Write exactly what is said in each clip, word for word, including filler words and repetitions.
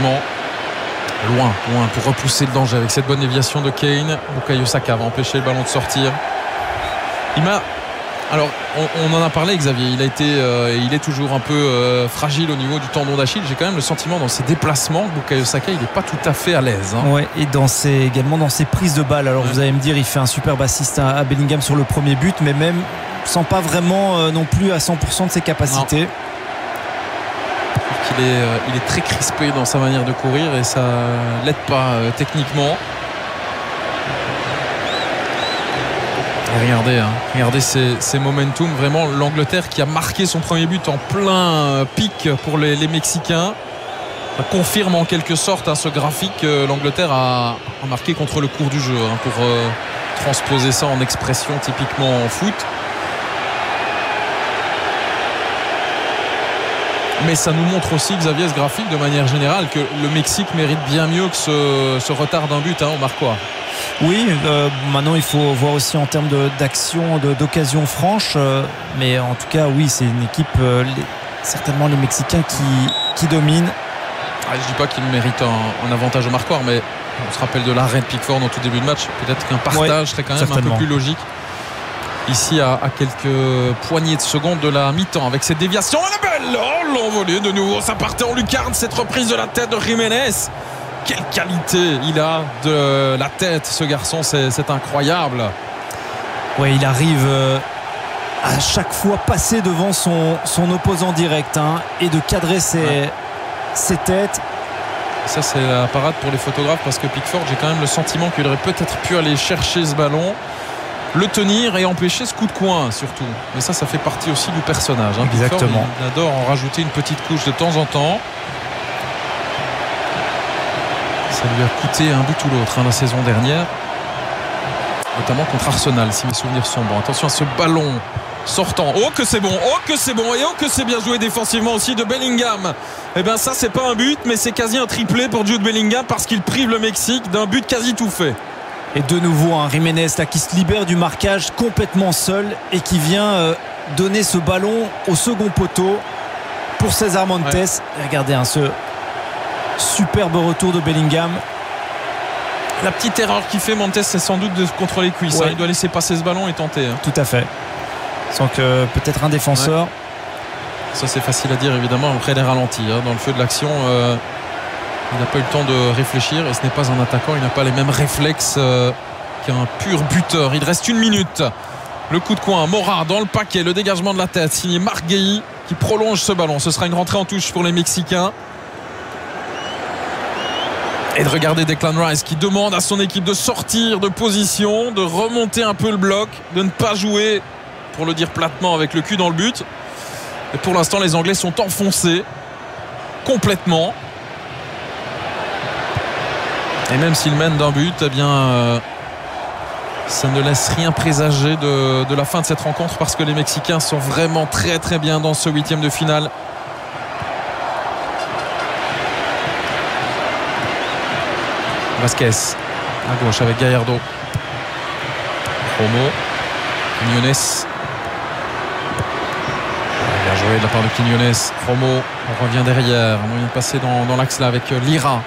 techniquement. Loin, loin pour repousser le danger avec cette bonne déviation de Kane. Bukayo Saka va empêcher le ballon de sortir. Il m'a... Alors, on, on en a parlé, Xavier. Il a été, euh, il est toujours un peu euh, fragile au niveau du tendon d'Achille. J'ai quand même le sentiment dans ses déplacements que Bukayo Saka, il n'est pas tout à fait à l'aise. Hein. Ouais, et dans ses, également dans ses prises de balles. Alors, ouais. Vous allez me dire, il fait un superbe assist à, à Bellingham sur le premier but, mais même sans pas vraiment euh, non plus à cent pour cent de ses capacités. Non. Il est, euh, il est très crispé dans sa manière de courir et ça l'aide pas euh, techniquement. Et regardez, hein, regardez ces, ces momentum. Vraiment, l'Angleterre qui a marqué son premier but en plein euh, pic pour les, les Mexicains. Ça confirme en quelque sorte hein, ce graphique que l'Angleterre a, a marqué contre le cours du jeu hein, pour euh, transposer ça en expression typiquement en foot. Mais ça nous montre aussi, Xavier, ce graphique de manière générale que le Mexique mérite bien mieux que ce, ce retard d'un but hein, au Marquois. Oui, euh, maintenant il faut voir aussi en termes de, d'action, de, d'occasion franche. Euh, mais en tout cas, oui, c'est une équipe, euh, les, certainement les Mexicains qui, qui dominent. Ah, je ne dis pas qu'ils méritent un, un avantage au Marquois, mais on se rappelle de l'arrêt de Pickford en tout début de match. Peut-être qu'un partage ouais, serait quand même un peu plus logique. Ici à, à quelques poignées de secondes de la mi-temps avec cette déviation. Elle est belle, oh, l'envolée de nouveau, ça partait en lucarne cette reprise de la tête de Jiménez. Quelle qualité il a de la tête ce garçon, c'est, c'est incroyable. Oui, il arrive euh, à chaque fois passer devant son, son opposant direct hein, et de cadrer ses, ouais. ses têtes. Ça c'est la parade pour les photographes parce que Pickford, j'ai quand même le sentiment qu'il aurait peut-être pu aller chercher ce ballon, le tenir et empêcher ce coup de coin surtout. Mais ça, ça fait partie aussi du personnage. Hein. Exactement. Pickford, il adore en rajouter une petite couche de temps en temps. Ça lui a coûté un but ou l'autre hein, la saison dernière. Notamment contre Arsenal, si mes souvenirs sont bons. Attention à ce ballon sortant. Oh que c'est bon, oh que c'est bon et oh que c'est bien joué défensivement aussi de Bellingham. Eh bien ça, c'est pas un but, mais c'est quasi un triplé pour Jude Bellingham parce qu'il prive le Mexique d'un but quasi tout fait. Et de nouveau un Jiménez là, qui se libère du marquage complètement seul et qui vient euh, donner ce ballon au second poteau pour César Montes. Ouais. Regardez hein, ce superbe retour de Bellingham. La petite erreur qu'il fait Montes, c'est sans doute de contrôler les cuisses. Ouais. Hein. Il doit laisser passer ce ballon et tenter. Hein. Tout à fait. Sans que peut-être un défenseur. Ouais. Ça c'est facile à dire évidemment après les ralentis. Hein. Dans le feu de l'action. Euh... Il n'a pas eu le temps de réfléchir et ce n'est pas un attaquant, il n'a pas les mêmes réflexes euh, qu'un pur buteur. Il reste une minute. Le coup de coin, Mora dans le paquet, le dégagement de la tête, signé Marc Guéhi qui prolonge ce ballon. Ce sera une rentrée en touche pour les Mexicains. Et de regarder Declan Rice qui demande à son équipe de sortir de position, de remonter un peu le bloc, de ne pas jouer, pour le dire platement, avec le cul dans le but. Et pour l'instant, les Anglais sont enfoncés complètement. Et même s'il mène d'un but, eh bien, euh, ça ne laisse rien présager de, de la fin de cette rencontre parce que les Mexicains sont vraiment très très bien dans ce huitième de finale. Vasquez à gauche avec Gallardo. Romo. Quiñones. Bien joué de la part de Quiñones. Romo, on revient derrière. On vient de passer dans, dans l'axe là avec Lira.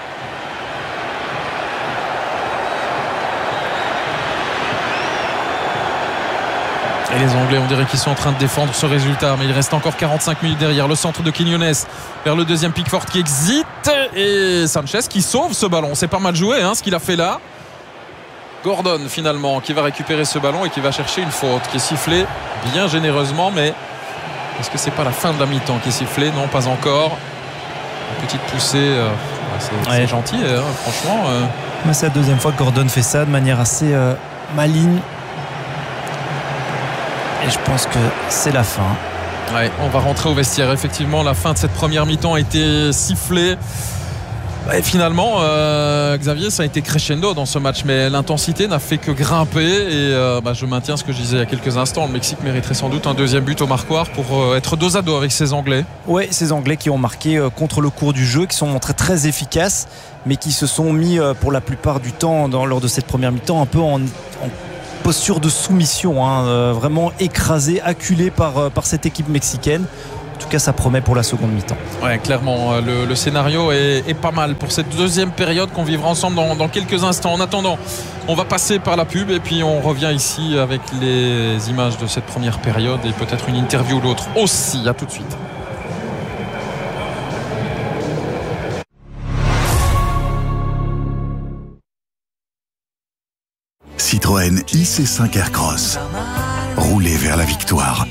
Et les Anglais, on dirait qu'ils sont en train de défendre ce résultat, mais il reste encore quarante-cinq minutes derrière. Le centre de Quiñones vers le deuxième Pickford qui exite et Sanchez qui sauve ce ballon. C'est pas mal joué hein, ce qu'il a fait là. Gordon finalement qui va récupérer ce ballon et qui va chercher une faute qui est sifflée bien généreusement, mais est-ce que c'est pas la fin de la mi-temps qui est sifflée? Non, pas encore. Une petite poussée, euh, c'est, ouais. c'est gentil hein, franchement. Euh... Mais c'est la deuxième fois que Gordon fait ça de manière assez euh, maligne. Et je pense que c'est la fin. Ouais, on va rentrer au vestiaire. Effectivement, la fin de cette première mi-temps a été sifflée. Et finalement, euh, Xavier, ça a été crescendo dans ce match, mais l'intensité n'a fait que grimper. Et euh, bah, je maintiens ce que je disais il y a quelques instants. Le Mexique mériterait sans doute un deuxième but au marquoir pour euh, être dos à dos avec ces Anglais. Oui, ces Anglais qui ont marqué euh, contre le cours du jeu, qui sont montrés très efficaces, mais qui se sont mis euh, pour la plupart du temps, dans, lors de cette première mi-temps, un peu en, en posture de soumission, hein, euh, vraiment écrasé, acculé par, euh, par cette équipe mexicaine. En tout cas, ça promet pour la seconde mi-temps. Ouais, clairement, le, le scénario est, est pas mal pour cette deuxième période qu'on vivra ensemble dans, dans quelques instants. En attendant, on va passer par la pub et puis on revient ici avec les images de cette première période et peut-être une interview ou l'autre aussi. À tout de suite. Citroën I C cinq Aircross. Roulez vers la victoire.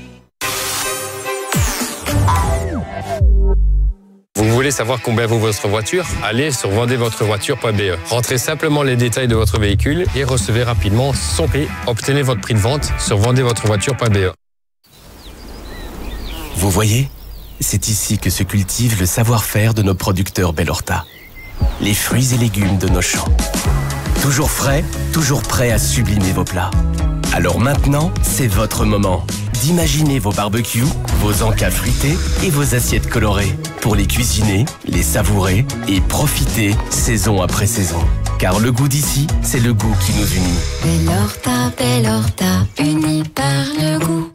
Vous voulez savoir combien vaut votre voiture? Allez sur vendez votre voiture point b e. Rentrez simplement les détails de votre véhicule et recevez rapidement son prix. Obtenez votre prix de vente sur vendez votre voiture point b e. Vous voyez, c'est ici que se cultive le savoir-faire de nos producteurs Bellorta. Les fruits et légumes de nos champs. Toujours frais, toujours prêts à sublimer vos plats. Alors maintenant, c'est votre moment d'imaginer vos barbecues, vos encas fruités et vos assiettes colorées pour les cuisiner, les savourer et profiter saison après saison. Car le goût d'ici, c'est le goût qui nous unit. Bellorta, Bellorta, unis par le goût.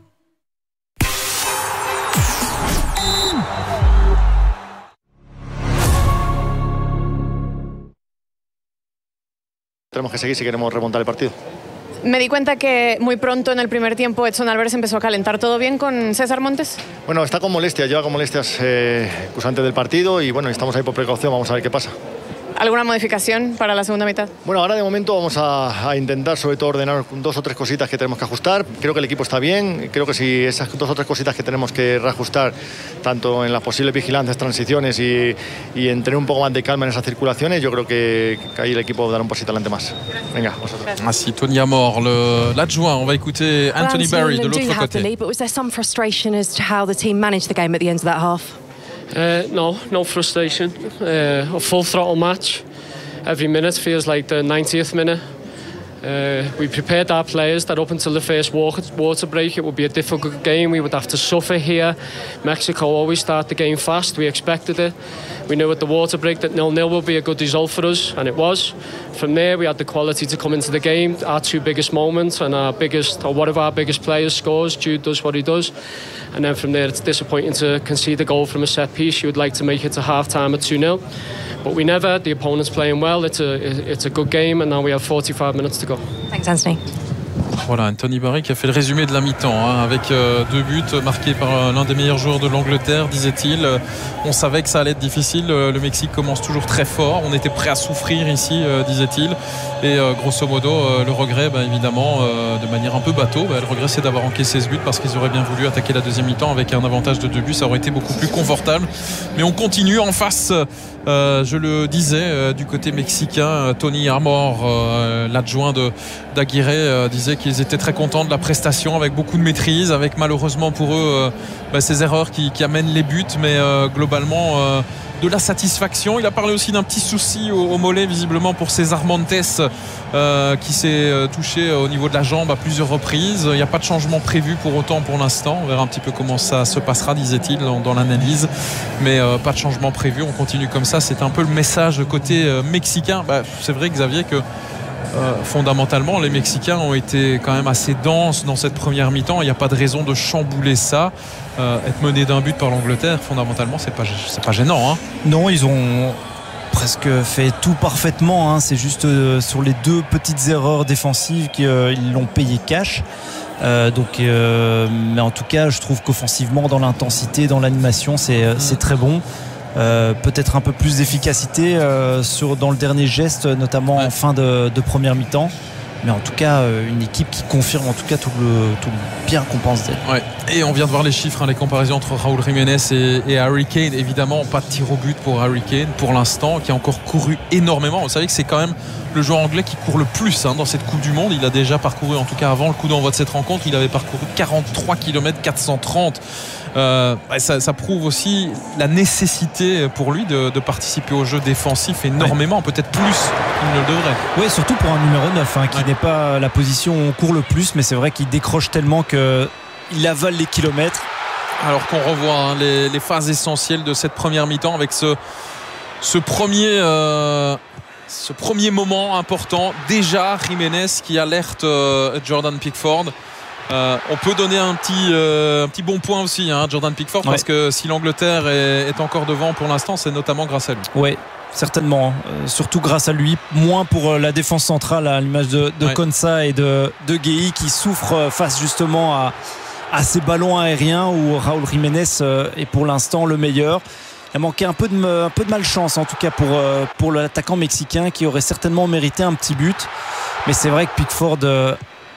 Tenemos que seguir si queremos remontar el partido. Me di cuenta que muy pronto en el primer tiempo Edson Álvarez empezó a calentar. ¿Todo bien con César Montes? Bueno, está con molestias, lleva con molestias eh, antes del partido y bueno, estamos ahí por precaución, vamos a ver qué pasa. ¿Alguna modificación para la segunda mitad? Bueno, ahora de momento vamos a, a intentar sobre todo ordenar dos o tres cositas que tenemos que ajustar. Creo que el equipo está bien, creo que si esas dos o tres cositas que tenemos que reajustar, tanto en las posibles vigilancias, transiciones y, y en tener un poco más de calma en esas circulaciones, yo creo que, que ahí el equipo dará un pasito adelante más. Venga, vosotros. Merci Tony Amor, l'adjoint. On va écouter Anthony Barry de l'autre côté. But was there some frustration as to how the team managed the game at the end of that half? Uh, no, no frustration. Uh, a full throttle match. Every minute feels like the ninetieth minute. Uh, we prepared our players that up until the first water break it would be a difficult game. We would have to suffer here. Mexico always start the game fast. We expected it. We knew at the water break that nil nil would be a good result for us, and it was. From there, we had the quality to come into the game. Our two biggest moments and our biggest, or one of our biggest players scores. Jude does what he does. And then from there, it's disappointing to concede a goal from a set piece. You would like to make it to half-time at two nil. But we never. The opponent's playing well. It's a, it's a good game, and now we have forty-five minutes to go. Thanks, Anthony. Voilà, Anthony Barry qui a fait le résumé de la mi-temps hein, avec euh, deux buts marqués par euh, l'un des meilleurs joueurs de l'Angleterre, disait-il. Euh, on savait que ça allait être difficile. Euh, le Mexique commence toujours très fort. On était prêt à souffrir ici, euh, disait-il. Et euh, grosso modo, euh, le regret, bah, évidemment, euh, de manière un peu bateau, bah, le regret c'est d'avoir encaissé ce but parce qu'ils auraient bien voulu attaquer la deuxième mi-temps avec un avantage de deux buts. Ça aurait été beaucoup plus confortable. Mais on continue en face. Euh, je le disais, euh, du côté mexicain, Tony Amor, euh, l'adjoint de d'Aguirre, euh, disait qu'ils étaient très contents de la prestation avec beaucoup de maîtrise, avec malheureusement pour eux euh, bah, ces erreurs qui, qui amènent les buts, mais euh, globalement euh, de la satisfaction. Il a parlé aussi d'un petit souci au, au mollet visiblement pour César Montes euh, qui s'est euh, touché au niveau de la jambe à plusieurs reprises. Il n'y a pas de changement prévu pour autant pour l'instant. On verra un petit peu comment ça se passera, disait-il dans, dans l'analyse, mais euh, pas de changement prévu. On continue comme ça. C'est un peu le message côté euh, mexicain. Bah, c'est vrai, Xavier, que Euh, fondamentalement les Mexicains ont été quand même assez denses dans cette première mi-temps. Il n'y a pas de raison de chambouler ça. Euh, être mené d'un but par l'Angleterre, fondamentalement c'est pas, c'est pas gênant hein. Non, ils ont presque fait tout parfaitement hein. C'est juste euh, sur les deux petites erreurs défensives qu'ils euh, l'ont payé cash. Euh, donc, euh, mais en tout cas je trouve qu'offensivement dans l'intensité, dans l'animation c'est, mmh. c'est très bon. Euh, peut-être un peu plus d'efficacité euh, sur, dans le dernier geste, notamment ouais. en fin de, de première mi-temps. Mais en tout cas, une équipe qui confirme en tout cas tout le, tout le bien qu'on pense d'elle. Ouais. Et on vient de voir les chiffres, hein, les comparaisons entre Raúl Jiménez et, et Harry Kane. Évidemment, pas de tir au but pour Harry Kane pour l'instant, qui a encore couru énormément. Vous savez que c'est quand même le joueur anglais qui court le plus hein, dans cette Coupe du Monde. Il a déjà parcouru, en tout cas avant le coup d'envoi de cette rencontre, il avait parcouru quarante-trois kilomètres quatre cent trente. Euh, ça, ça prouve aussi la nécessité pour lui de, de participer au jeu défensif énormément, ouais. peut-être plus qu'il ne le devrait. Oui, surtout pour un numéro neuf hein, qui ouais. n'est pas la position où on court le plus, mais c'est vrai qu'il décroche tellement qu'il avale les kilomètres. Alors qu'on revoit hein, les, les phases essentielles de cette première mi-temps avec ce, ce premier euh, ce premier moment important. Déjà Jiménez qui alerte euh, Jordan Pickford Euh, on peut donner un petit, euh, un petit bon point aussi à hein, Jordan Pickford, ouais. parce que si l'Angleterre est, est encore devant pour l'instant, c'est notamment grâce à lui. Oui, certainement. Euh, surtout grâce à lui. Moins pour la défense centrale, à l'image de, de ouais. Konsa et de, de Guéhi qui souffrent face justement à, à ces ballons aériens où Raúl Jiménez est pour l'instant le meilleur. Il a manqué un peu de, un peu de malchance en tout cas pour, pour l'attaquant mexicain qui aurait certainement mérité un petit but. Mais c'est vrai que Pickford euh,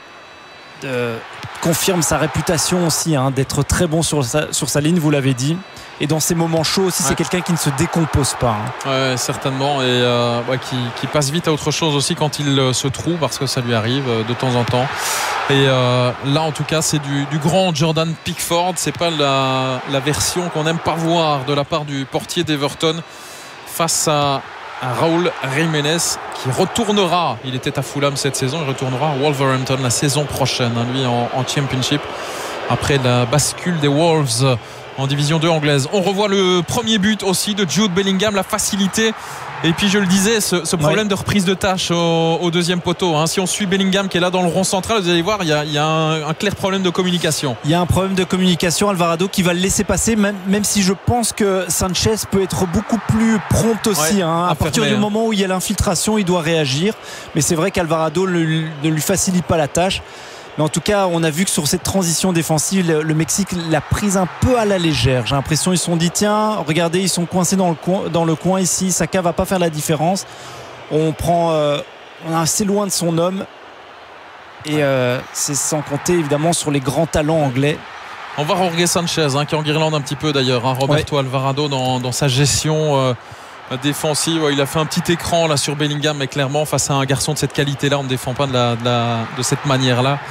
euh, confirme sa réputation aussi hein, d'être très bon sur sa, sur sa ligne, vous l'avez dit. Et dans ces moments chauds aussi, ouais. c'est quelqu'un qui ne se décompose pas. Hein. Ouais, certainement. Et euh, ouais, qui, qui passe vite à autre chose aussi quand il euh, se trouve, parce que ça lui arrive euh, de temps en temps. Et euh, là, en tout cas, c'est du, du grand Jordan Pickford. C'est pas la, la version qu'on n'aime pas voir de la part du portier d'Everton face à, à Raúl Jiménez, qui retournera. Il était à Fulham cette saison. Il retournera à Wolverhampton la saison prochaine, hein, lui en, en Championship, après la bascule des Wolves en division deux anglaise. On revoit le premier but aussi de Jude Bellingham, la facilité. Et puis je le disais, ce, ce problème ouais. de reprise de tâche au, au deuxième poteau. Hein. Si on suit Bellingham qui est là dans le rond central, vous allez voir, il y a, il y a un, un clair problème de communication. Il y a un problème de communication. Alvarado qui va le laisser passer, même, même si je pense que Sanchez peut être beaucoup plus prompt aussi. Ouais, hein. À partir du hein. moment où il y a l'infiltration, il doit réagir. Mais c'est vrai qu'Alvarado ne, ne lui facilite pas la tâche. Mais en tout cas, on a vu que sur cette transition défensive, le, le Mexique l'a prise un peu à la légère. J'ai l'impression qu'ils se sont dit tiens, regardez, ils sont coincés dans le coin, dans le coin ici. Saka va pas faire la différence. On prend, euh, on est assez loin de son homme. Et euh, c'est sans compter évidemment sur les grands talents anglais. On va Jorge Sanchez, hein, qui est en guirlande un petit peu d'ailleurs. Hein, Roberto ouais. Alvarado dans, dans sa gestion. Euh, défensive, il a fait un petit écran là sur Bellingham, mais clairement face à un garçon de cette qualité là on ne défend pas de, la, de, la, de cette manière là.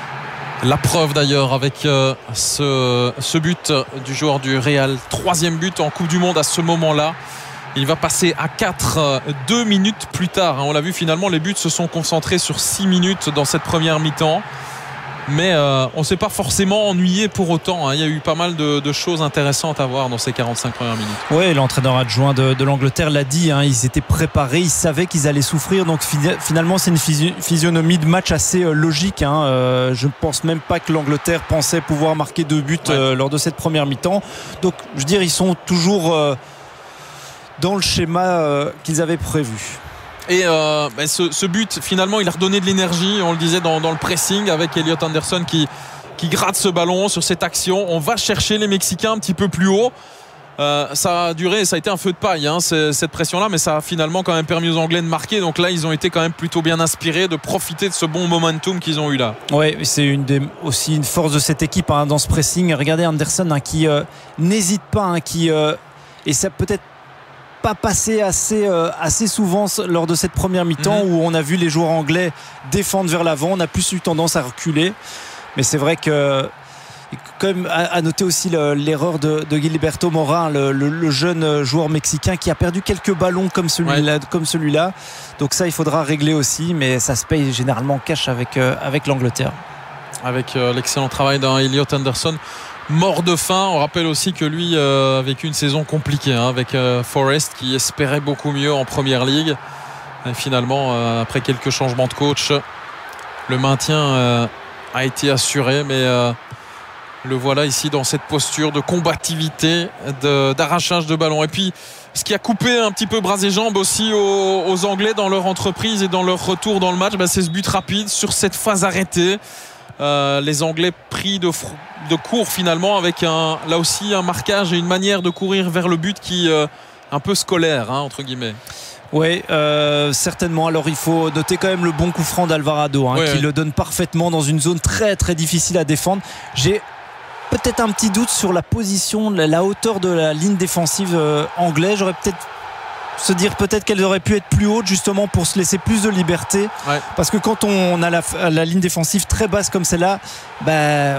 La preuve d'ailleurs avec euh, ce, ce but du joueur du Real, troisième but en Coupe du Monde à ce moment là. Il va passer à quatre euh, deux minutes plus tard, hein. On l'a vu, finalement les buts se sont concentrés sur six minutes dans cette première mi-temps. Mais euh, on ne s'est pas forcément ennuyé pour autant, hein. Il y a eu pas mal de, de choses intéressantes à voir dans ces quarante-cinq premières minutes. Oui, l'entraîneur adjoint de, de l'Angleterre l'a dit, hein, ils étaient préparés, ils savaient qu'ils allaient souffrir. Donc finalement c'est une physionomie de match assez euh, logique, hein. euh, Je ne pense même pas que l'Angleterre pensait pouvoir marquer deux buts ouais. euh, lors de cette première mi-temps. Donc je veux dire, ils sont toujours euh, dans le schéma euh, qu'ils avaient prévu. Et euh, ben ce, ce but finalement il a redonné de l'énergie, on le disait dans, dans le pressing, avec Elliot Anderson qui, qui gratte ce ballon sur cette action. On va chercher les Mexicains un petit peu plus haut. euh, ça a duré, ça a été un feu de paille, hein, cette pression là, mais ça a finalement quand même permis aux Anglais de marquer. Donc là ils ont été quand même plutôt bien inspirés de profiter de ce bon momentum qu'ils ont eu là. Oui, c'est une des, aussi une force de cette équipe, hein, dans ce pressing. Regardez Anderson, hein, qui euh, n'hésite pas, hein, qui euh, et ça peut-être pas passé assez, euh, assez souvent lors de cette première mi-temps, mmh. où on a vu les joueurs anglais défendre vers l'avant. On a plus eu tendance à reculer, mais c'est vrai que quand même à noter aussi le, l'erreur de, de Gilberto Morin, le, le, le jeune joueur mexicain qui a perdu quelques ballons comme celui-là, ouais. comme celui-là. Donc ça il faudra régler aussi, mais ça se paye généralement cash avec, euh, avec l'Angleterre, avec euh, l'excellent travail d'un Elliot Anderson mort de faim. On rappelle aussi que lui euh, a vécu une saison compliquée, hein, avec euh, Forest qui espérait beaucoup mieux en Première Ligue. Et finalement, euh, après quelques changements de coach, le maintien euh, a été assuré, mais euh, le voilà ici dans cette posture de combativité, de, d'arrachage de ballon. Et puis ce qui a coupé un petit peu bras et jambes aussi aux, aux Anglais dans leur entreprise et dans leur retour dans le match, bah, c'est ce but rapide sur cette phase arrêtée. Euh, les Anglais pris de, de court finalement, avec un, là aussi un marquage et une manière de courir vers le but qui euh, un peu scolaire, hein, entre guillemets. Oui, euh, certainement. Alors il faut noter quand même le bon coup franc d'Alvarado, hein, oui, qui oui. le donne parfaitement dans une zone très très difficile à défendre. J'ai peut-être un petit doute sur la position, la, la hauteur de la ligne défensive euh, anglaise. J'aurais peut-être se dire peut-être qu'elle aurait pu être plus haute, justement pour se laisser plus de liberté, ouais. parce que quand on a la, la ligne défensive très basse comme celle-là, bah,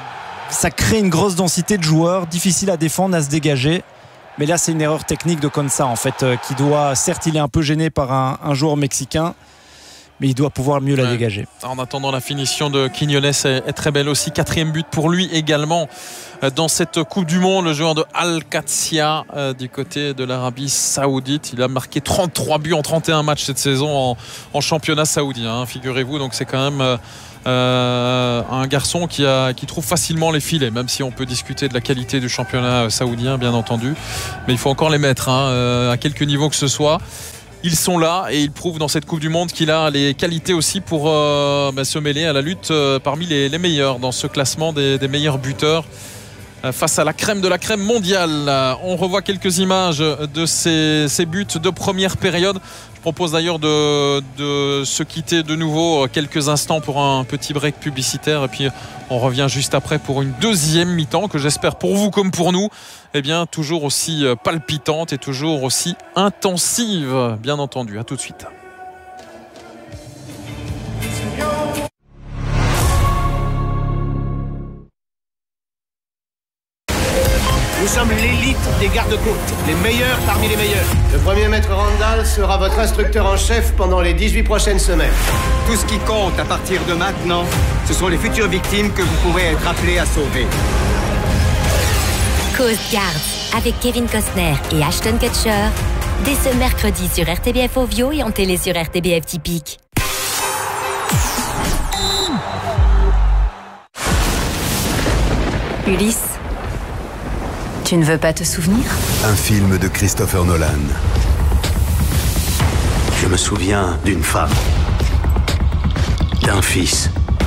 ça crée une grosse densité de joueurs, difficile à défendre, à se dégager. Mais là c'est une erreur technique de Konsa, en fait, euh, qui doit, certes il est un peu gêné par un, un joueur mexicain, mais il doit pouvoir mieux la ouais. dégager. En attendant, la finition de Quiñones est, est très belle aussi. Quatrième but pour lui également dans cette Coupe du Monde, le joueur de Al-Qadsiya euh, du côté de l'Arabie Saoudite. Il a marqué trente-trois buts en trente et un matchs cette saison en, en championnat saoudien, hein, figurez-vous. Donc c'est quand même euh, Euh, un garçon qui, a, qui trouve facilement les filets, même si on peut discuter de la qualité du championnat saoudien, bien entendu. Mais il faut encore les mettre, hein, euh, à quelque niveau que ce soit. Ils sont là et il prouve dans cette Coupe du Monde qu'il a les qualités aussi pour euh, bah, se mêler à la lutte euh, parmi les, les meilleurs dans ce classement des, des meilleurs buteurs euh, face à la crème de la crème mondiale. Euh, on revoit quelques images de ces, ces buts de première période. Je propose d'ailleurs de, de se quitter de nouveau quelques instants pour un petit break publicitaire et puis on revient juste après pour une deuxième mi-temps que j'espère pour vous comme pour nous eh bien, toujours aussi palpitante et toujours aussi intensive, bien entendu. À tout de suite. Nous sommes l'élite des gardes-côtes, les meilleurs parmi les meilleurs. Le premier maître Randall sera votre instructeur en chef pendant les dix-huit prochaines semaines. Tout ce qui compte à partir de maintenant, ce sont les futures victimes que vous pourrez être appelés à sauver. Coast Guard, avec Kevin Costner et Ashton Kutcher, dès ce mercredi sur R T B F Ovio et en télé sur R T B F Typique. Ulysse, tu ne veux pas te souvenir? Un film de Christopher Nolan. Je me souviens d'une femme, d'un fils.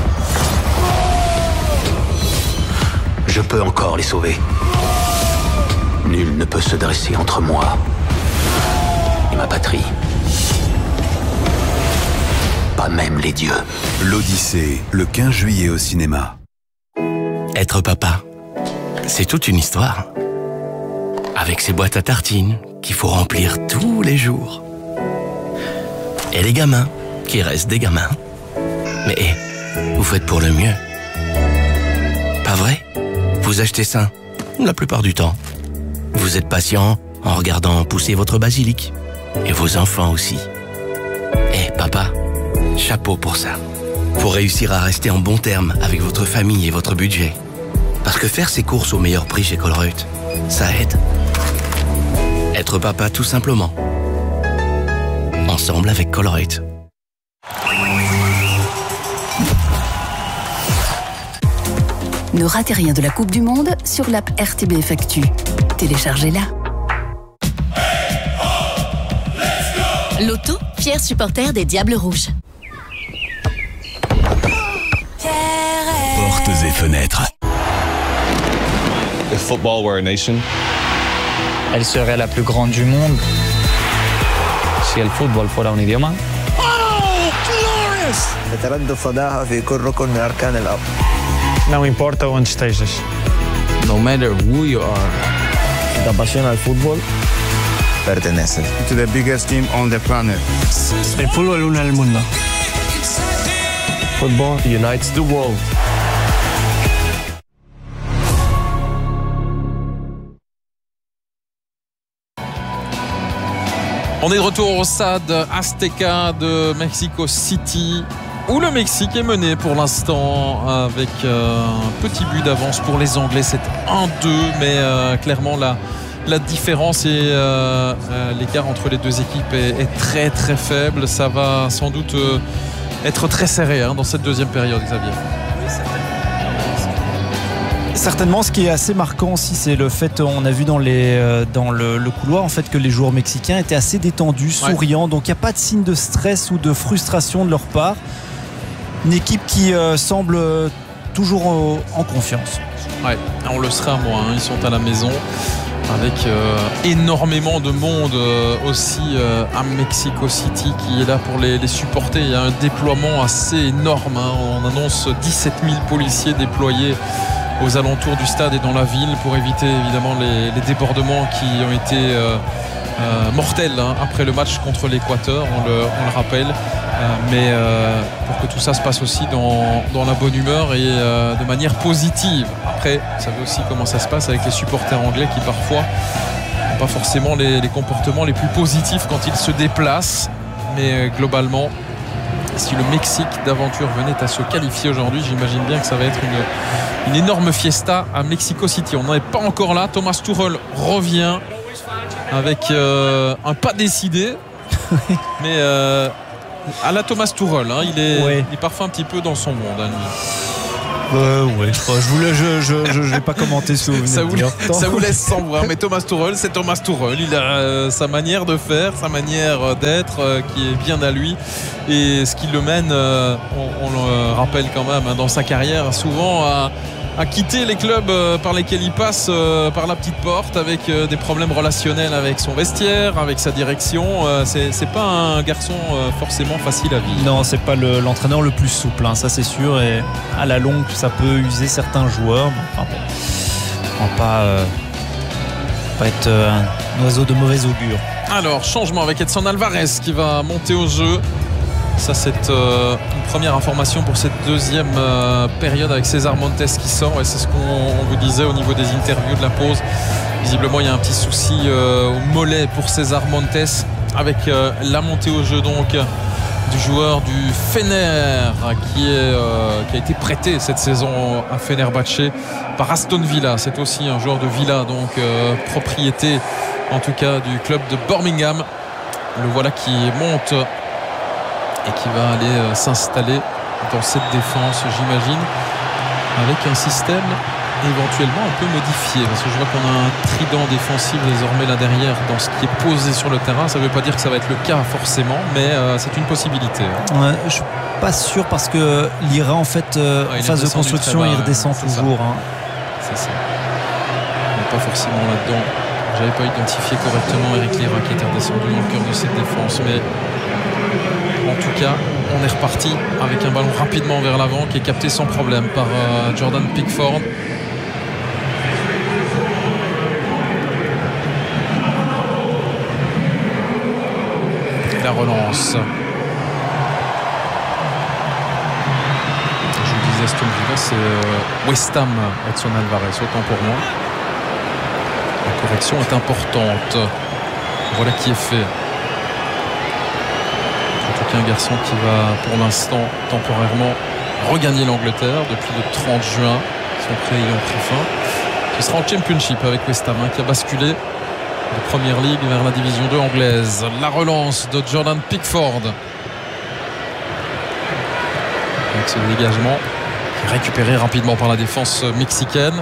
Je peux encore les sauver. Nul ne peut se dresser entre moi et ma patrie. Pas même les dieux. L'Odyssée, le quinze juillet au cinéma. Être papa, c'est toute une histoire. Avec ses boîtes à tartines qu'il faut remplir tous les jours. Et les gamins qui restent des gamins. Mais vous faites pour le mieux. Pas vrai? Vous achetez ça la plupart du temps. Vous êtes patient en regardant pousser votre basilic. Et vos enfants aussi. Et papa, chapeau pour ça. Pour réussir à rester en bon terme avec votre famille et votre budget. Parce que faire ses courses au meilleur prix chez Colruyt, ça aide. Être papa tout simplement. Ensemble avec Colruyt. Ne ratez rien de la Coupe du Monde sur l'app R T B F Actu. Téléchargez-la. Loto, fier supporter des Diables Rouges. Portes et fenêtres. If football were a nation, elle serait la plus grande du monde. Si el fútbol fuera un idioma. Oh, glorious! نتردد فضاها في كل ركن من أركان الأرض. Não importa onde estejas. No matter who you are. Si te apasiona el fútbol, perteneces to the biggest team on the planet. El fútbol une el mundo. Football unites the world. On est de retour au stade Azteca de Mexico City où le Mexique est mené pour l'instant avec euh, un petit but d'avance pour les Anglais. C'est un deux, mais euh, clairement la, la différence et euh, euh, l'écart entre les deux équipes est, est très très faible. Ça va sans doute euh, être très serré hein, dans cette deuxième période, Xavier. Certainement, ce qui est assez marquant aussi, c'est le fait, on a vu dans, les, dans le, le couloir en fait, que les joueurs mexicains étaient assez détendus, souriants, ouais. Donc il n'y a pas de signe de stress ou de frustration de leur part. Une équipe qui euh, semble toujours en, en confiance. Ouais, on le sera moins, hein. Ils sont à la maison avec euh, énormément de monde euh, aussi euh, à Mexico City qui est là pour les, les supporter. Il y a un déploiement assez énorme, hein. On annonce dix-sept mille policiers déployés aux alentours du stade et dans la ville pour éviter évidemment les, les débordements qui ont été euh, euh, mortels hein, après le match contre l'Équateur, on le, on le rappelle, euh, mais euh, pour que tout ça se passe aussi dans, dans la bonne humeur et euh, de manière positive. Après, vous savez aussi comment ça se passe avec les supporters anglais qui parfois n'ont pas forcément les, les comportements les plus positifs quand ils se déplacent, mais euh, globalement si le Mexique d'aventure venait à se qualifier aujourd'hui, j'imagine bien que ça va être une, une énorme fiesta à Mexico City. On n'en est pas encore là. Thomas Tuchel revient avec euh, un pas décidé, mais euh, À la Thomas Tuchel, hein, il, est, ouais. il est parfois un petit peu dans son monde. Hein, Euh, ouais. Je voulais, je, je, je, je vais pas commenter ce que vous venez ça, de vous, dire. ça vous laisse sans voir. Mais Thomas Tuchel, c'est Thomas Tuchel. Il a euh, sa manière de faire, sa manière d'être euh, qui est bien à lui. Et ce qui le mène, euh, on, on le rappelle quand même, hein, dans sa carrière, souvent à, à quitter les clubs euh, par lesquels il passe euh, par la petite porte, avec euh, des problèmes relationnels avec son vestiaire, avec sa direction. Euh, c'est, c'est pas un garçon euh, forcément facile à vivre. Non, c'est pas le, l'entraîneur le plus souple, hein, ça c'est sûr. Et à la longue, ça peut user certains joueurs. Enfin, bon, on va pas, euh, pas être euh, un oiseau de mauvais augure. Alors, changement avec Edson Alvarez qui va monter au jeu. Ça, c'est euh, une première information pour cette deuxième euh, période avec César Montes qui sort. Et c'est ce qu'on on vous disait au niveau des interviews de la pause. Visiblement, il y a un petit souci euh, au mollet pour César Montes avec euh, la montée au jeu donc du joueur du Fener qui, est, euh, qui a été prêté cette saison à Fenerbahçe par Aston Villa. C'est aussi un joueur de Villa, donc euh, propriété en tout cas du club de Birmingham. Le voilà qui monte et qui va aller euh, s'installer dans cette défense, j'imagine, avec un système éventuellement un peu modifié, parce que je vois qu'on a un trident défensif désormais là derrière dans ce qui est posé sur le terrain. Ça ne veut pas dire que ça va être le cas forcément, mais euh, c'est une possibilité. Ouais, je suis pas sûr, parce que l'I R A en fait euh, ouais, en phase de construction bas, il redescend ouais, toujours. Ça. Hein. C'est ça. On n'est pas forcément là-dedans. J'avais pas identifié correctement Eric Lira qui était redescendu dans le cœur de cette défense, mais en tout cas on est reparti avec un ballon rapidement vers l'avant qui est capté sans problème par euh, Jordan Pickford. La relance. Je vous disais, Aston Villa, c'est euh, West Ham, Edson Alvarez, autant pour moi. La correction est importante. Voilà qui est fait. En tout cas, un garçon qui va pour l'instant temporairement regagner l'Angleterre depuis le trente juin. Son prêt ayant pris fin. Ce sera en Championship avec West Ham, hein, qui a basculé de Première Ligue vers la Division deux anglaise. La relance de Jordan Pickford. Avec ce dégagement qui est récupéré rapidement par la défense mexicaine.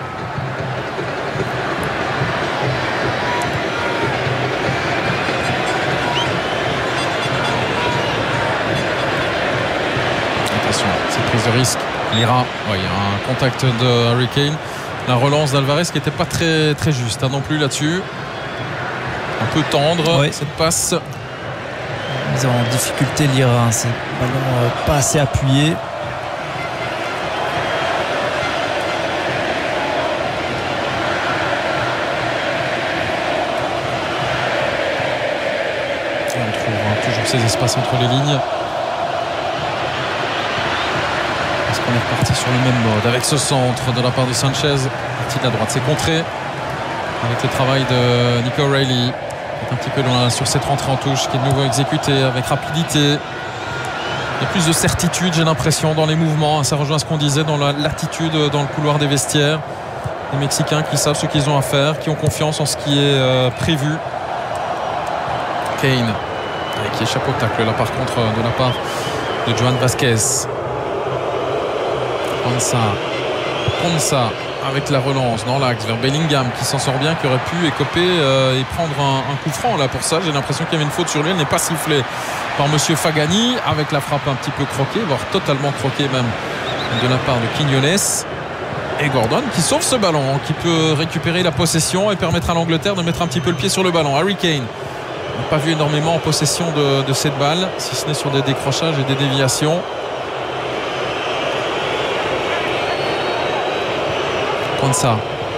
De risque, Lira, ouais, il y a un contact de Harry Kane. La relance d'Alvarez qui n'était pas très, très juste hein, non plus là-dessus. Un peu tendre, ouais. Cette passe. Ils ont en difficulté Lira, hein, c'est ballon euh, pas assez appuyé. Et on trouve hein, toujours ces espaces entre les lignes. On est reparti sur le même mode avec ce centre de la part de Sanchez, parti de la droite, c'est contré avec le travail de Nico O'Reilly, un petit peu loin sur cette rentrée en touche qui est de nouveau exécutée avec rapidité. Il y a plus de certitude, j'ai l'impression, dans les mouvements. Ça rejoint ce qu'on disait dans la, l'attitude dans le couloir des vestiaires. Les Mexicains qui savent ce qu'ils ont à faire, qui ont confiance en ce qui est euh, prévu. Kane qui échappe au tacle là par contre de la part de Johan Vasquez. Ponsa, Ponsa avec la relance dans l'axe vers Bellingham qui s'en sort bien, qui aurait pu écoper euh, et prendre un, un coup franc là pour ça. J'ai l'impression qu'il y avait une faute sur lui, elle n'est pas sifflée par monsieur Fagani, avec la frappe un petit peu croquée, voire totalement croquée même de la part de Quiñones. Et Gordon qui sauve ce ballon, qui peut récupérer la possession et permettre à l'Angleterre de mettre un petit peu le pied sur le ballon. Harry Kane, on n'a pas vu énormément en possession de, de cette balle, si ce n'est sur des décrochages et des déviations. Ça.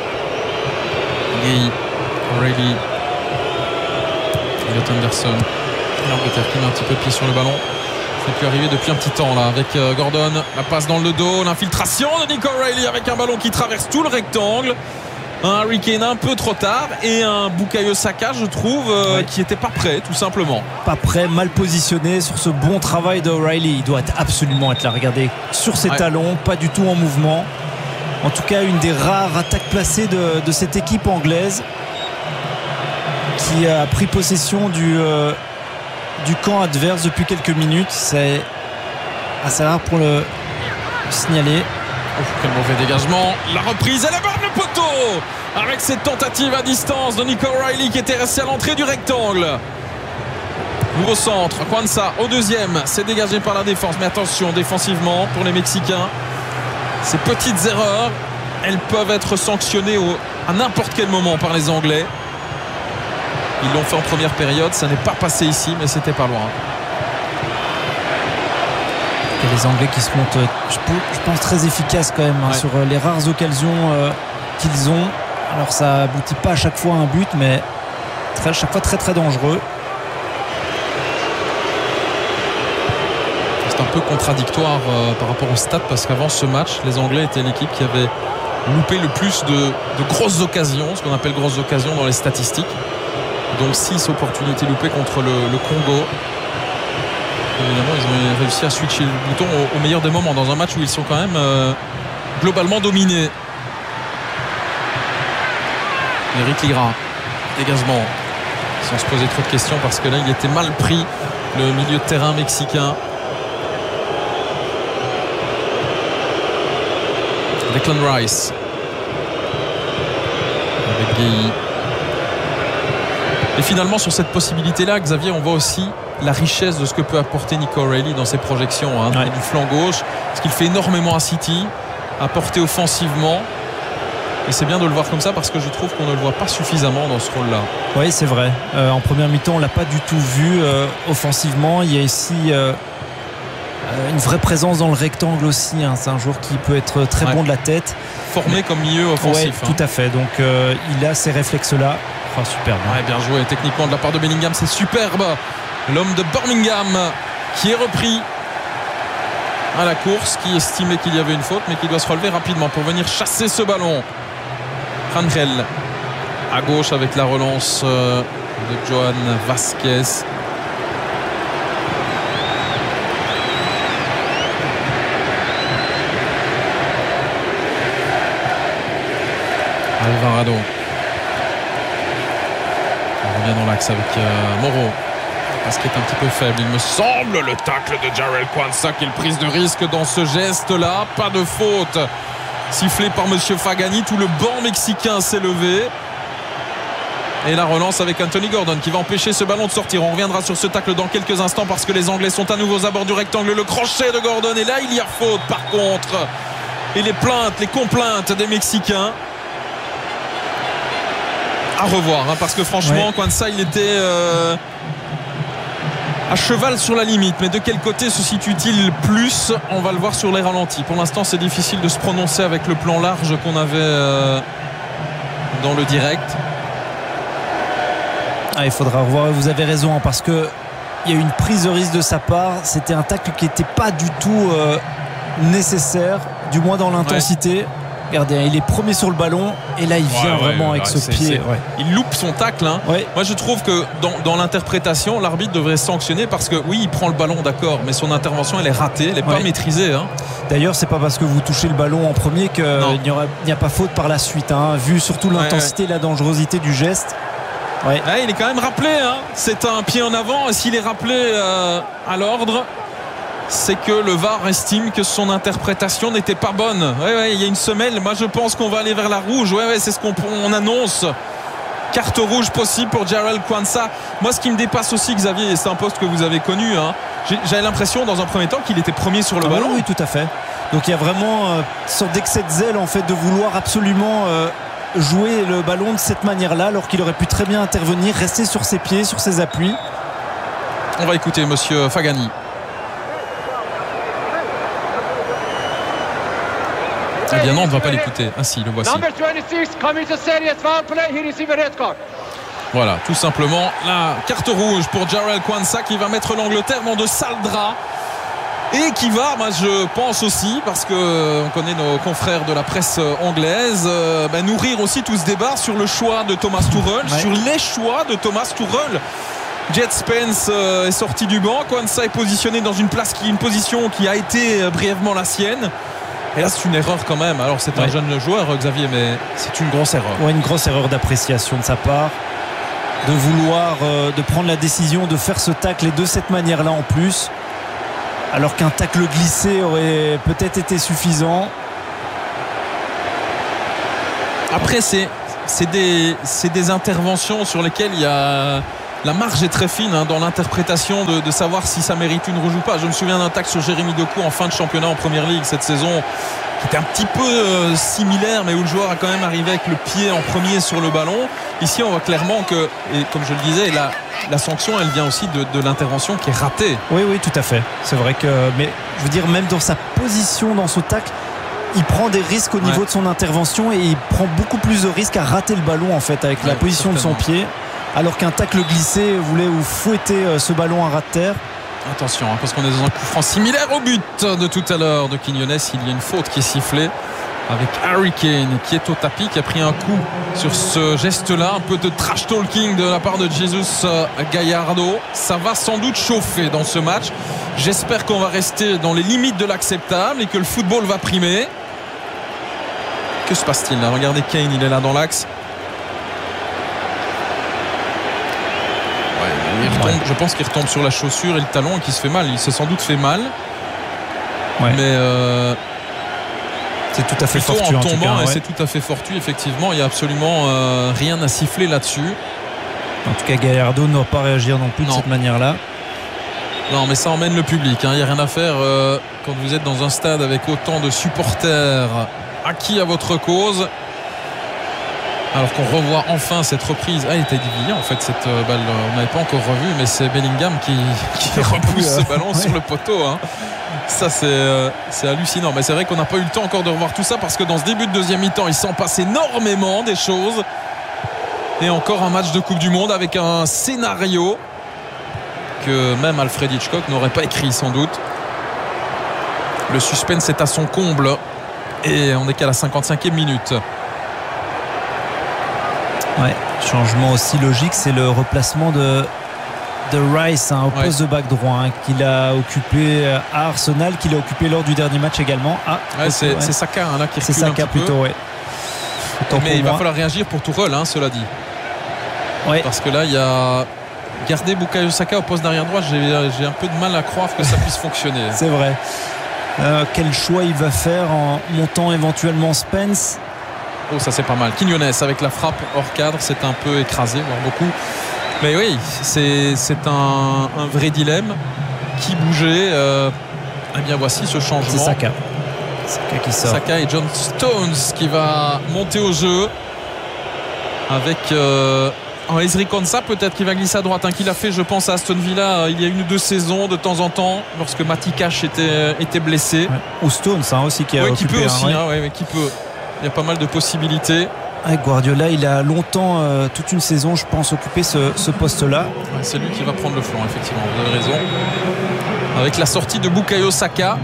Gay, O'Reilly, Elliot Anderson. L'Angleterre qui met un petit peu de pied sur le ballon. C'est plus arrivé depuis un petit temps là avec euh, Gordon. La passe dans le dos, l'infiltration de Nico O'Reilly avec un ballon qui traverse tout le rectangle. Un Harry Kane un peu trop tard et un Bukayo Saka, je trouve, euh, ouais. qui n'était pas prêt, tout simplement. Pas prêt, mal positionné sur ce bon travail d'O'Reilly. Il doit absolument être là. Regardez, sur ses ouais. talons, pas du tout en mouvement. En tout cas, une des rares attaques placées de, de cette équipe anglaise qui a pris possession du, euh, du camp adverse depuis quelques minutes. C'est assez rare pour le signaler. Oh, quel mauvais dégagement. La reprise et la barre de poteau avec cette tentative à distance de Nico O'Reilly qui était resté à l'entrée du rectangle. Nouveau centre, Quansah au deuxième, c'est dégagé par la défense, mais attention défensivement pour les Mexicains, ces petites erreurs elles peuvent être sanctionnées au, à n'importe quel moment par les Anglais. Ils l'ont fait en première période, ça n'est pas passé ici, mais c'était pas loin. Et les Anglais qui se montrent, je pense, très efficaces quand même, hein, ouais. sur les rares occasions euh, qu'ils ont. Alors ça aboutit pas à chaque fois à un but, mais à chaque fois très très dangereux. C'est un peu contradictoire euh, par rapport au stade, parce qu'avant ce match, les Anglais étaient l'équipe qui avait loupé le plus de, de grosses occasions, ce qu'on appelle grosses occasions dans les statistiques. Donc six opportunités loupées contre le, le Congo. Évidemment, ils ont réussi à switcher le bouton au, au meilleur des moments dans un match où ils sont quand même euh, globalement dominés. Eric Lira, dégagement, sans se poser trop de questions, parce que là il était mal pris, le milieu de terrain mexicain. Declan Rice avec Gueye. Et finalement sur cette possibilité là, Xavier, on voit aussi la richesse de ce que peut apporter Nico O'Reilly dans ses projections, hein, ouais. du flanc gauche, ce qu'il fait énormément à City, apporter offensivement. Et c'est bien de le voir comme ça, parce que je trouve qu'on ne le voit pas suffisamment dans ce rôle-là. Oui, c'est vrai. Euh, en première mi-temps, on ne l'a pas du tout vu euh, offensivement. Il y a ici euh, une vraie présence dans le rectangle aussi. Hein. C'est un joueur qui peut être très ouais. bon de la tête. Formé comme milieu offensif. Oui, hein. Tout à fait. Donc euh, il a ces réflexes-là. Oh, superbe. Ouais, bien joué techniquement de la part de Bellingham. C'est superbe. L'homme de Birmingham qui est repris à la course, qui estimait qu'il y avait une faute, mais qui doit se relever rapidement pour venir chasser ce ballon. Rangel à gauche avec la relance de Johan Vasquez. Alvarado. On revient dans l'axe avec euh, Moreau. Parce qu'il est un petit peu faible, il me semble. Le tacle de Jarell Quansah, quelle prise de risque dans ce geste-là. Pas de faute. Sifflé par monsieur Fagani, tout le banc mexicain s'est levé. Et la relance avec Anthony Gordon qui va empêcher ce ballon de sortir. On reviendra sur ce tacle dans quelques instants, parce que les Anglais sont à nouveau à bord du rectangle. Le crochet de Gordon, et là il y a faute par contre. Et les plaintes, les complaintes des Mexicains à revoir, hein, parce que franchement, ouais. Quansah il était euh, à cheval sur la limite, mais de quel côté se situe-t-il plus? On va le voir sur les ralentis. Pour l'instant c'est difficile de se prononcer avec le plan large qu'on avait euh, dans le direct. Ah, il faudra revoir, vous avez raison, hein, parce que il y a eu une prise de risque de sa part. C'était un tacle qui n'était pas du tout euh, nécessaire, du moins dans l'intensité. Ouais. Regardez, il est premier sur le ballon, et là il vient ouais, vraiment ouais, avec ouais, ce pied. Ouais. Il loupe son tacle. Hein. Ouais. Moi je trouve que dans, dans l'interprétation, l'arbitre devrait sanctionner, parce que oui, il prend le ballon, d'accord, mais son intervention elle est ratée, elle n'est ouais. pas maîtrisée. Hein. D'ailleurs, c'est pas parce que vous touchez le ballon en premier qu'il n'y a, a pas faute par la suite. Hein. Vu surtout l'intensité ouais, ouais. et la dangerosité du geste. Ouais. Ouais, il est quand même rappelé. Hein. C'est un pied en avant, et s'il est rappelé euh, à l'ordre, c'est que le V A R estime que son interprétation n'était pas bonne. Ouais, ouais, il y a une semelle. Moi je pense qu'on va aller vers la rouge. Ouais, ouais, c'est ce qu'on on annonce. Carte rouge possible pour Jarell Quansah. Moi ce qui me dépasse aussi, Xavier, et c'est un poste que vous avez connu, hein, j'avais l'impression dans un premier temps qu'il était premier sur le ah ballon. Oui, tout à fait. Donc il y a vraiment euh, une sorte d'excès de zèle en fait, de vouloir absolument euh, jouer le ballon de cette manière-là, alors qu'il aurait pu très bien intervenir, rester sur ses pieds, sur ses appuis. On va écouter monsieur Fagani. Eh bien non, on ne va pas l'écouter. Ah si, le voici. Voilà, tout simplement la carte rouge pour Jarell Quansah, qui va mettre l'Angleterre dans de sales draps, et qui va, moi je pense aussi, parce que on connaît nos confrères de la presse anglaise, euh, bah, nourrir aussi tout ce débat sur le choix de Thomas Tuchel, ouais. sur les choix de Thomas Tuchel. Jet Spence euh, est sorti du banc, Quansah est positionné dans une place qui, une position qui a été euh, brièvement la sienne. Et là c'est une erreur quand même. Alors c'est un ouais. jeune joueur, Xavier, mais c'est une grosse erreur. Ouais, une grosse erreur d'appréciation de sa part. de vouloir euh, de prendre la décision de faire ce tacle et de cette manière-là en plus, alors qu'un tacle glissé aurait peut-être été suffisant. Après, c'est, c'est, des, c'est des interventions sur lesquelles il y a... La marge est très fine hein, dans l'interprétation de, de savoir si ça mérite une rouge ou pas. Je me souviens d'un tacle sur Jérémy Doku en fin de championnat en Première Ligue cette saison, qui était un petit peu euh, similaire, mais où le joueur a quand même arrivé avec le pied en premier sur le ballon. Ici, on voit clairement que, et comme je le disais, la, la sanction, elle vient aussi de, de l'intervention qui est ratée. Oui, oui, tout à fait. C'est vrai que, mais je veux dire, même dans sa position dans ce tacle, il prend des risques au niveau ouais. de son intervention et il prend beaucoup plus de risques à rater le ballon en fait avec ouais, la position certainement. de son pied. Alors qu'un tacle glissé voulait vous fouetter ce ballon à ras de terre. Attention, hein, parce qu'on est dans un coup franc similaire au but de tout à l'heure de Quiñones. Il y a une faute qui est sifflée avec Harry Kane qui est au tapis, qui a pris un coup sur ce geste-là. Un peu de trash talking de la part de Jesus Gallardo. Ça va sans doute chauffer dans ce match. J'espère qu'on va rester dans les limites de l'acceptable et que le football va primer. Que se passe-t-il là? Regardez Kane, il est là dans l'axe. Il retombe, ouais. Je pense qu'il retombe sur la chaussure et le talon et qu'il se fait mal. Il s'est sans doute fait mal. Ouais. Mais euh, c'est tout à fait fortuit en tombant. En tout cas, ouais. Et c'est tout à fait fortuit. Effectivement, il n'y a absolument euh, rien à siffler là-dessus. En tout cas, Gallardo ne doit pas réagir non plus non. de cette manière-là. Non, mais ça emmène le public. Il hein. n'y a rien à faire euh, quand vous êtes dans un stade avec autant de supporters acquis à votre cause. Alors qu'on revoit enfin cette reprise. Ah, il était dévié en fait cette balle. On n'avait pas encore revu, mais c'est Bellingham qui, qui repousse ce ballon ouais. sur le poteau. Hein. Ça, c'est, euh, c'est hallucinant. Mais c'est vrai qu'on n'a pas eu le temps encore de revoir tout ça parce que dans ce début de deuxième mi-temps, il s'en passe énormément des choses. Et encore un match de Coupe du Monde avec un scénario que même Alfred Hitchcock n'aurait pas écrit sans doute. Le suspense est à son comble et on n'est qu'à la cinquante-cinquième minute. Ouais, changement aussi logique, c'est le replacement de, de Rice hein, au ouais. poste de back droit hein, qu'il a occupé à Arsenal, qu'il a occupé lors du dernier match également. Ah, ouais, c'est, ouais. c'est Saka hein, là qui recule c'est Saka un petit plutôt, peu. Ouais. Mais il moi. va falloir réagir pour Tourelle, hein, cela dit. Ouais. Parce que là, il y a garder Bukayo Saka au poste d'arrière droit. J'ai, j'ai un peu de mal à croire que ça puisse fonctionner. C'est vrai. Euh, quel choix il va faire en montant éventuellement Spence? Oh, ça c'est pas mal. Quiñones avec la frappe hors cadre, c'est un peu écrasé, voire beaucoup. Mais oui, c'est, c'est un, un vrai dilemme. Qui bouger euh, Eh bien, voici ce changement. C'est Saka. Saka qui sort. Saka et John Stones qui va monter au jeu avec euh, un Ezri Konsa peut-être qui va glisser à droite. Hein, qu'il a fait, je pense, à Aston Villa euh, il y a une ou deux saisons de temps en temps lorsque Matty Cash était, était blessé. Ouais. Ou Stones hein, aussi qui a oui, occupé. Qui peut aussi, hein, ouais. Hein, ouais, qui peut. Il y a pas mal de possibilités. Avec Guardiola, il a longtemps, euh, toute une saison, je pense, occupé ce, ce poste-là. Ouais, c'est lui qui va prendre le flanc, effectivement, vous avez raison. Avec la sortie de Bukayo Saka.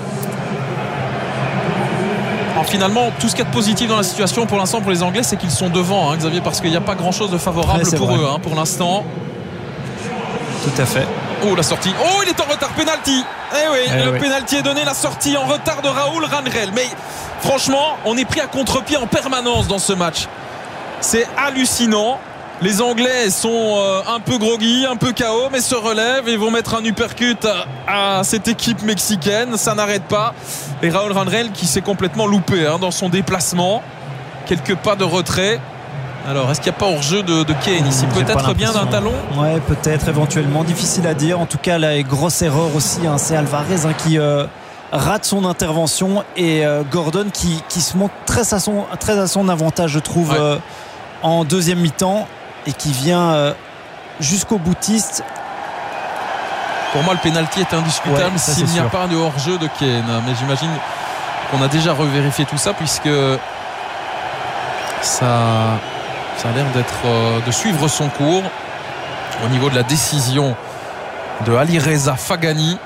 Alors, finalement, tout ce qu'il y a de positif dans la situation pour l'instant pour les Anglais, c'est qu'ils sont devant, hein, Xavier, parce qu'il n'y a pas grand-chose de favorable ouais, pour vrai. eux hein, pour l'instant. Tout à fait. Oh, la sortie. Oh, il est en retard, penalty. Eh oui, eh le oui. penalty est donné, la sortie en retard de Raúl Rangel. Mais franchement, on est pris à contre-pied en permanence dans ce match. C'est hallucinant. Les Anglais sont euh, un peu groggy, un peu K O, mais se relèvent et vont mettre un uppercut à, à cette équipe mexicaine. Ça n'arrête pas. Et Raúl Rangel qui s'est complètement loupé hein, dans son déplacement. Quelques pas de retrait. Alors, est-ce qu'il n'y a pas hors-jeu de, de Kane ici? Peut-être bien d'un talon. Ouais, peut-être, éventuellement. Difficile à dire. En tout cas, là, grosse erreur aussi. Hein, c'est Alvarez hein, qui euh, rate son intervention et euh, Gordon qui, qui se montre très à, son, très à son avantage, je trouve, ouais. euh, en deuxième mi-temps et qui vient euh, jusqu'au boutiste. Pour moi, le pénalty est indiscutable ouais, ça, s'il n'y a pas de hors-jeu de Kane. Mais j'imagine qu'on a déjà revérifié tout ça puisque ça... Ça a l'air d'être, euh, de suivre son cours au niveau de la décision de Alireza Fagani.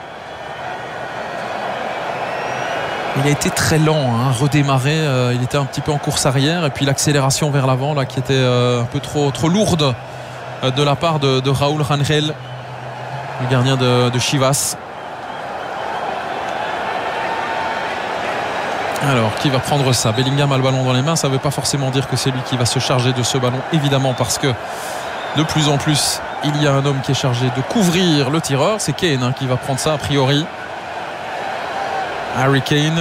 Il a été très lent hein, redémarrer. Euh, il était un petit peu en course arrière et puis l'accélération vers l'avant là, qui était euh, un peu trop, trop lourde euh, de la part de, de Raúl Rangel, le gardien de, de Chivas. Alors, qui va prendre ça? Bellingham a le ballon dans les mains. Ça ne veut pas forcément dire que c'est lui qui va se charger de ce ballon, évidemment, parce que de plus en plus, il y a un homme qui est chargé de couvrir le tireur. C'est Kane hein, qui va prendre ça a priori. Harry Kane.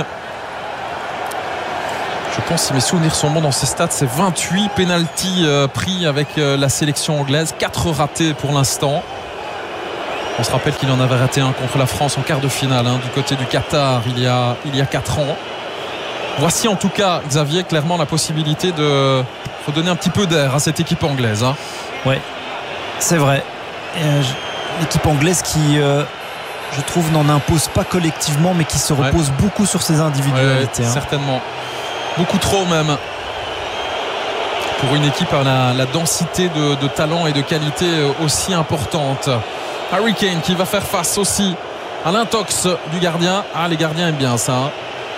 Je pense, si mes souvenirs sont bons dans ces stats, c'est vingt-huit pénaltys euh, pris avec euh, la sélection anglaise, quatre ratés pour l'instant. On se rappelle qu'il en avait raté un contre la France en quart de finale hein, du côté du Qatar il y a, il y a quatre ans. Voici en tout cas, Xavier, clairement la possibilité de redonner un petit peu d'air à cette équipe anglaise. Hein. Ouais, c'est vrai. Euh, l'équipe anglaise qui, euh, je trouve, n'en impose pas collectivement, mais qui se repose ouais. beaucoup sur ses individualités. Ouais, hein. Certainement. Beaucoup trop même. Pour une équipe à la, la densité de, de talent et de qualité aussi importante. Harry Kane qui va faire face aussi à l'intox du gardien. Ah, les gardiens aiment bien ça. Hein.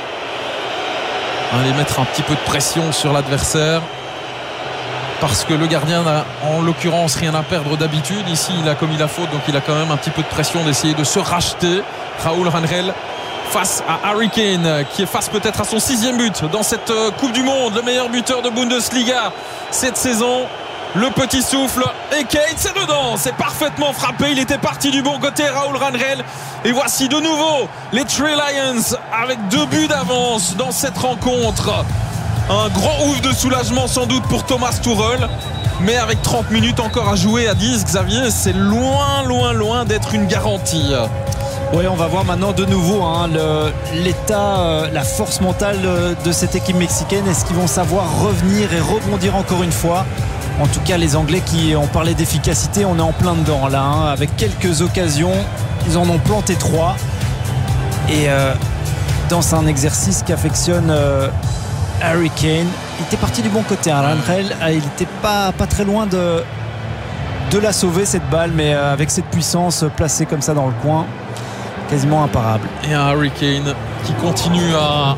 Aller mettre un petit peu de pression sur l'adversaire. Parce que le gardien n'a en l'occurrence rien à perdre d'habitude. Ici, il a commis la faute, donc il a quand même un petit peu de pression d'essayer de se racheter. Raúl Rangel face à Harry Kane qui est face peut-être à son sixième but dans cette Coupe du Monde. Le meilleur buteur de Bundesliga cette saison. Le petit souffle et Kane, c'est dedans, c'est parfaitement frappé, il était parti du bon côté, Raúl Rangel. Et voici de nouveau les Three Lions avec deux buts d'avance dans cette rencontre. Un grand ouf de soulagement sans doute pour Thomas Tuchel, mais avec trente minutes encore à jouer à dix, Xavier, c'est loin, loin, loin d'être une garantie. Oui, on va voir maintenant de nouveau hein, le, l'état, euh, la force mentale de, de cette équipe mexicaine. Est-ce qu'ils vont savoir revenir et rebondir encore une fois? En tout cas, les Anglais qui ont parlé d'efficacité, on est en plein dedans là, hein, avec quelques occasions. Ils en ont planté trois. Et euh, dans un exercice qu'affectionne euh, Harry Kane, il était parti du bon côté. Hein, Rangel, il n'était pas, pas très loin de, de la sauver cette balle, mais euh, avec cette puissance placée comme ça dans le coin, quasiment imparable. Et un Harry Kane qui continue à...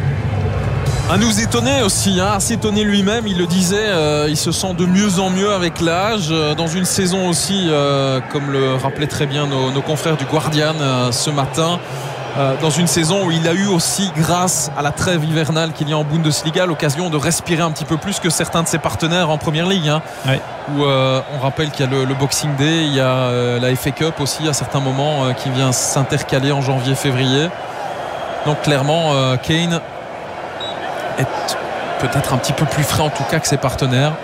à nous étonner aussi, hein, à s'étonner lui-même. Il le disait, euh, il se sent de mieux en mieux avec l'âge, euh, dans une saison aussi euh, comme le rappelaient très bien nos, nos confrères du Guardian euh, ce matin, euh, dans une saison où il a eu aussi, grâce à la trêve hivernale qu'il y a en Bundesliga, l'occasion de respirer un petit peu plus que certains de ses partenaires en Première Ligue, hein, ouais. où euh, on rappelle qu'il y a le, le Boxing Day, il y a euh, la F A Cup aussi à certains moments euh, qui vient s'intercaler en janvier-février. Donc clairement euh, Kane est peut-être un petit peu plus frais en tout cas que ses partenaires,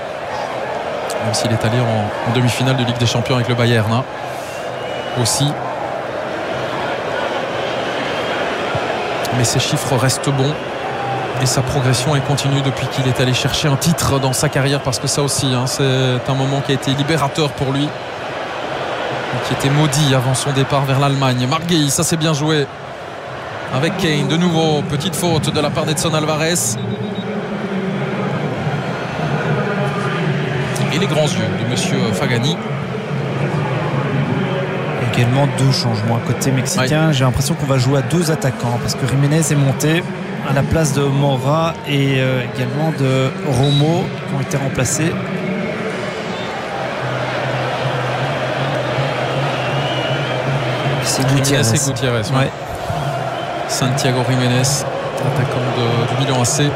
même s'il est allé en, en demi-finale de Ligue des Champions avec le Bayern hein, aussi, mais ses chiffres restent bons et sa progression est continue depuis qu'il est allé chercher un titre dans sa carrière, parce que ça aussi hein, c'est un moment qui a été libérateur pour lui, qui était maudit avant son départ vers l'Allemagne. Marc Guéhi, ça c'est bien joué avec Kane, de nouveau petite faute de la part d'Edson Alvarez et les grands yeux de monsieur Fagani. Également deux changements à côté mexicain. Ouais. J'ai l'impression qu'on va jouer à deux attaquants parce que Jiménez est monté à la place de Mora et euh, également de Romo qui ont été remplacés. C'est Gutiérrez. C'est Gutiérrez, ouais. Ouais. Santiago Jiménez, attaquant de, du Milan A C.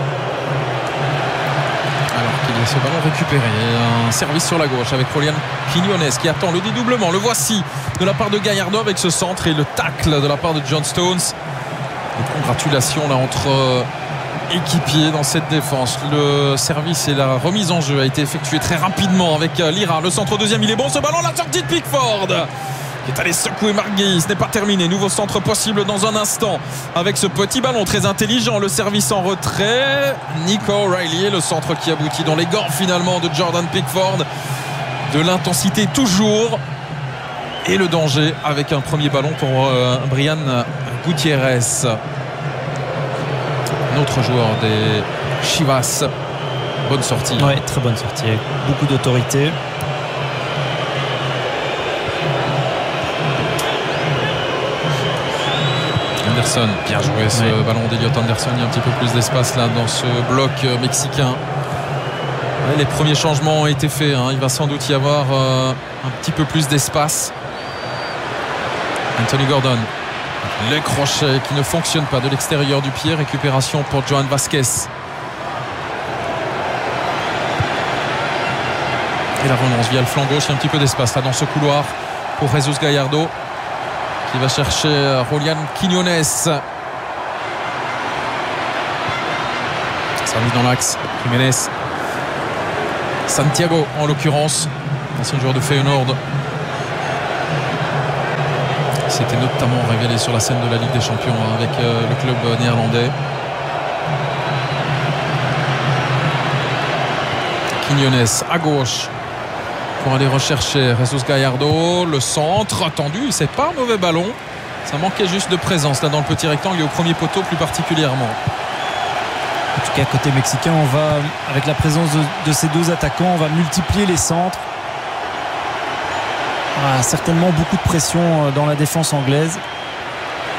Alors qu'il y a ce ballon récupéré, un service sur la gauche avec Julián Quiñones qui attend le dédoublement. Le voici de la part de Gallardo avec ce centre et le tacle de la part de John Stones. Et congratulations là entre équipiers dans cette défense. Le service et la remise en jeu a été effectué très rapidement avec Lira. Le centre deuxième, il est bon ce ballon, la sortie de Pickford qui est allé secouer Marc Guéhi. Ce n'est pas terminé, nouveau centre possible dans un instant avec ce petit ballon très intelligent. Le service en retrait, Nico O'Reilly, le centre qui aboutit dans les gants finalement de Jordan Pickford. De l'intensité toujours et le danger avec un premier ballon pour euh, Brian Gutiérrez, un autre joueur des Chivas. Bonne sortie. Oui, très bonne sortie avec beaucoup d'autorité. Anderson, bien joué ce oui. ballon d'Eliott Anderson. Il y a un petit peu plus d'espace là dans ce bloc mexicain. Ouais, les premiers changements ont été faits, hein. Il va sans doute y avoir euh, un petit peu plus d'espace. Anthony Gordon, le crochet qui ne fonctionne pas de l'extérieur du pied. Récupération pour Johan Vasquez. Et la relance via le flanc gauche. Il y a un petit peu d'espace là dans ce couloir pour Jesus Gallardo qui va chercher Julián Quiñones. Ça mise dans l'axe. Jiménez. Santiago en l'occurrence, ancien joueur de Feyenoord. C'était notamment révélé sur la scène de la Ligue des Champions avec le club néerlandais. Quiñones à gauche pour aller rechercher Jesus Gallardo. Le centre attendu, c'est pas un mauvais ballon. Ça manquait juste de présence là dans le petit rectangle et au premier poteau plus particulièrement. En tout cas, côté mexicain, on va, avec la présence de, de ces deux attaquants, on va multiplier les centres. Ah, certainement beaucoup de pression dans la défense anglaise.